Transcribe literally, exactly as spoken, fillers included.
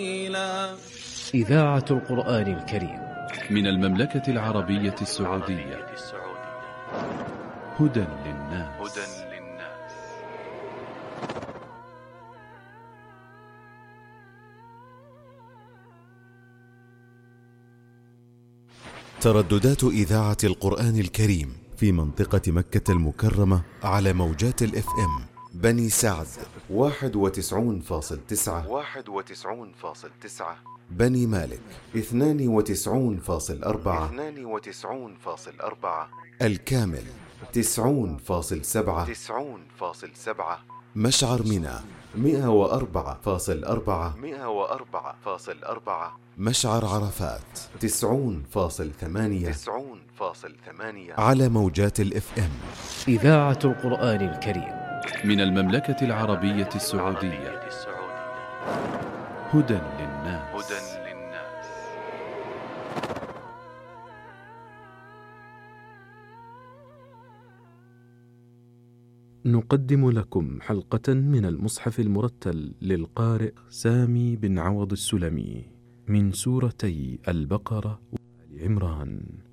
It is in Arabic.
إذاعة القرآن الكريم من المملكة العربية السعودية. هدى للناس. ترددات إذاعة القرآن الكريم في منطقة مكة المكرمة على موجات الاف ام بني سعد واحد وتسعون فاصل تسعة واحد وتسعون فاصل تسعة، بني مالك اثنان وتسعون فاصل أربعة اثنان وتسعون فاصل أربعة، الكامل تسعون فاصل سبعة تسعون فاصل سبعة، مشعر منى مئة وأربعة فاصل أربعة مئة وأربعة فاصل أربعة، مشعر عرفات تسعون فاصل ثمانية تسعون فاصل ثمانية على موجات الاف ام. إذاعة القرآن الكريم من المملكة العربية السعودية. هدى للناس. هدى للناس. نقدم لكم حلقة من المصحف المرتل للقارئ سامي بن عوض السلمي من سورتي البقرة وآل عمران.